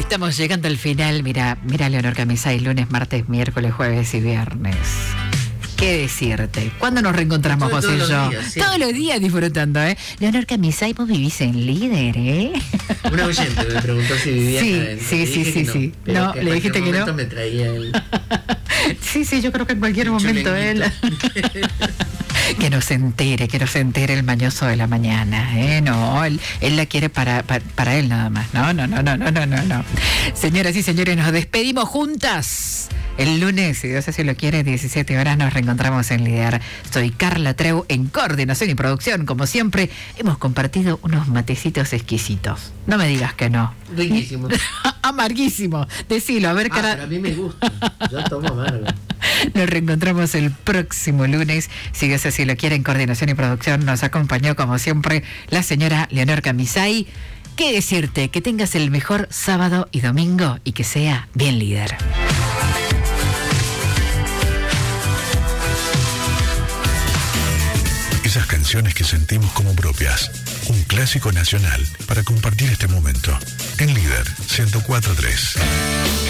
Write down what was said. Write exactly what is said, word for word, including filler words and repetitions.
Estamos llegando al final. Mira, mira Leonor Camisay, lunes, martes, miércoles, jueves y viernes. ¿Qué decirte? ¿Cuándo nos reencontramos, Todo, José y todos yo? los días, sí. Todos los días disfrutando, ¿eh? Leonor Camisay, vos vivís en Líder, ¿eh? Un oyente me preguntó si vivía Sí, acá adentro. sí, Le sí, dije sí, que no, sí. pero No, que en le dijiste cualquier que no. momento me traía el, Sí, sí, yo creo que en cualquier el momento él... chulenguito. Que no se entere, que no se entere el mañoso de la mañana, ¿eh? No, él, él la quiere para, para, para él nada más. No, no, no, no, no, no, no, no. Señoras y señores, nos despedimos juntas. El lunes, si Dios así lo quiere, diecisiete horas, nos reencontramos en Lidear. Soy Carla Treu, en coordinación y producción. Como siempre, hemos compartido unos matecitos exquisitos. No me digas que no. Riquísimo. Amarguísimo. Decilo, a ver, Ah, cara. pero a mí me gusta. Yo tomo amargo. Nos reencontramos el próximo lunes, si Dios así lo quiere. En coordinación y producción nos acompañó, como siempre, la señora Leonor Camisay. ¿Qué decirte? Que tengas el mejor sábado y domingo y que sea bien líder. Esas canciones que sentimos como propias. Un clásico nacional para compartir este momento. En Líder ciento cuatro punto tres.